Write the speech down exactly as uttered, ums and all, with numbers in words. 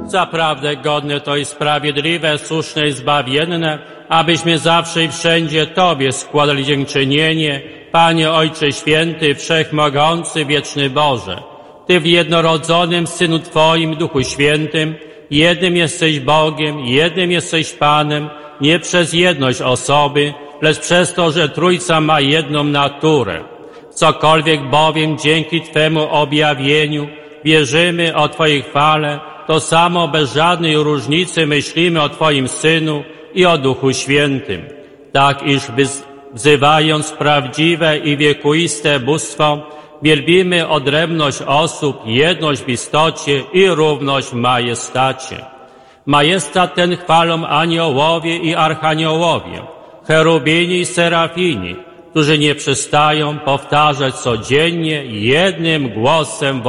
Zaprawdę godne to i sprawiedliwe, słuszne i zbawienne, abyśmy zawsze i wszędzie Tobie składali dziękczynienie, Panie Ojcze Święty, Wszechmogący, Wieczny Boże. Ty w jednorodzonym Synu Twoim, Duchu Świętym, jednym jesteś Bogiem, jednym jesteś Panem, nie przez jedność osoby, lecz przez to, że Trójca ma jedną naturę. Cokolwiek bowiem dzięki Twemu objawieniu wierzymy o Twojej chwale, to samo bez żadnej różnicy myślimy o Twoim Synu i o Duchu Świętym. Tak iż wzywając prawdziwe i wiekuiste bóstwo, wielbimy odrębność osób, jedność w istocie i równość w majestacie. Majestat ten chwalą aniołowie i archaniołowie, cherubini i serafini, którzy nie przestają powtarzać codziennie jednym głosem